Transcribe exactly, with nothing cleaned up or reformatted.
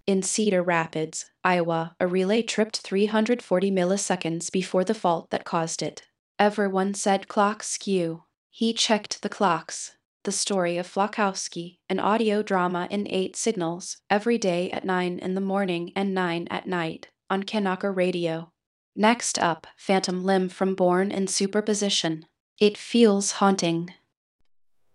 In Cedar Rapids, Iowa, a relay tripped three hundred forty milliseconds before the fault that caused it. Everyone said clocks skew. He checked the clocks. The story of Flakowski, an audio drama in eight signals, every day at nine in the morning and nine at night, on Kanaka Radio. Next up, Phantom Limb from Born in Superposition. It feels haunting.